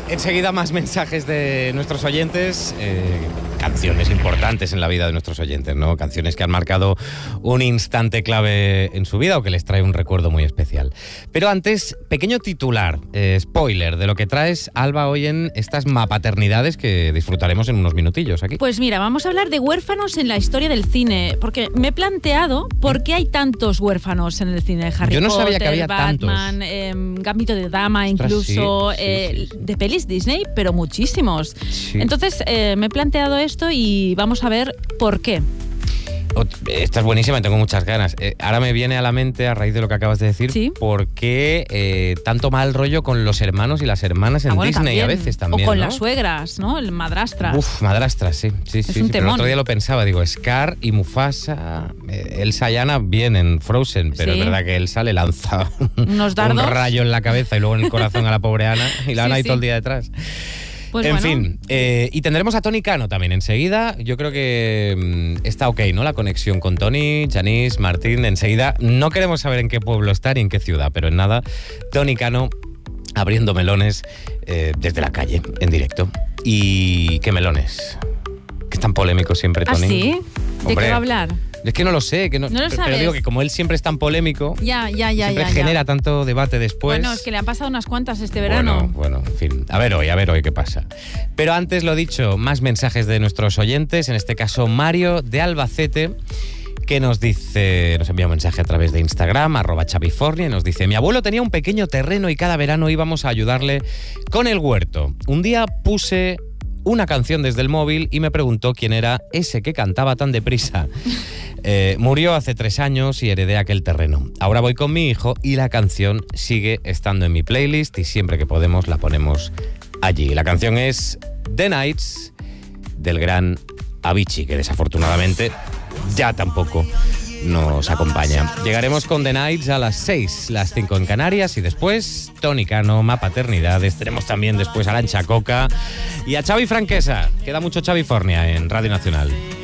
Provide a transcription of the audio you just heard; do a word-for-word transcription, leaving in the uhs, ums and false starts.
Enseguida más mensajes de nuestros oyentes, eh, canciones importantes en la vida de nuestros oyentes, ¿no? Canciones que han marcado un instante clave en su vida o que les trae un recuerdo muy especial. Pero antes, pequeño titular, eh, spoiler de lo que traes, Alba, hoy en estas mapaternidades que disfrutaremos en unos minutillos aquí. Pues mira, vamos a hablar de huérfanos en la historia del cine, porque me he planteado por qué hay tantos huérfanos en el cine. Harry Yo no Potter, sabía que había Batman, tantos. Eh, Gambito de Dama, Ostras, incluso, sí, sí, eh, sí, sí. de pelis Disney, pero muchísimos. Sí. Entonces, eh, me he planteado esto y vamos a ver por qué. Esta es buenísima, tengo muchas ganas. Eh, ahora me viene a la mente, a raíz de lo que acabas de decir, ¿Sí? por qué eh, tanto mal rollo con los hermanos y las hermanas en Ah, bueno, Disney también. a veces también, O con ¿no? las suegras, ¿no? El madrastras. Uf, madrastras, sí. sí, sí, un sí. Pero el temón. otro día lo pensaba, digo, Scar y Mufasa, eh, Elsa y Anna bien en Frozen, pero Sí. es verdad que Elsa le lanza Unos dardos. un rayo en la cabeza y luego en el corazón a la pobre Ana y la Sí, Ana ahí sí. todo el día detrás. Pues en bueno. fin, eh, y tendremos a Tony Cano también enseguida. Yo creo que mm, está ok, ¿no? La conexión con Tony, Janice, Martín. Enseguida no queremos saber en qué pueblo está ni en qué ciudad, pero en nada, Tony Cano abriendo melones eh, desde la calle, en directo. ¿Y qué melones? Que es tan polémico siempre, ¿Ah, Tony. sí? ¿De Hombre, qué va a hablar? Es que no lo sé, que no, No lo pero sabes. digo que como él siempre es tan polémico, Ya, ya, ya, siempre ya. genera ya. tanto debate después. Bueno, es que le han pasado unas cuantas este verano. Bueno, bueno, en fin. A ver hoy, a ver hoy qué pasa. Pero antes, lo dicho, más mensajes de nuestros oyentes, en este caso Mario de Albacete, que nos dice, nos envía un mensaje a través de Instagram, arroba chavifornia, y nos dice: mi abuelo tenía un pequeño terreno y cada verano íbamos a ayudarle con el huerto. Un día puse una canción desde el móvil y me preguntó quién era ese que cantaba tan deprisa. Eh, murió hace tres años y heredé aquel terreno. Ahora voy con mi hijo y la canción sigue estando en mi playlist y siempre que podemos la ponemos allí. La canción es The Nights del gran Avicii, que desafortunadamente ya tampoco nos acompaña. Llegaremos con The Nights a las seis, las cinco en Canarias, y después Tony Cano, Mapaternidades. Tenemos también después a Arancha Coca y a Xavi Franquesa. Queda mucho Xavifornia en Radio Nacional.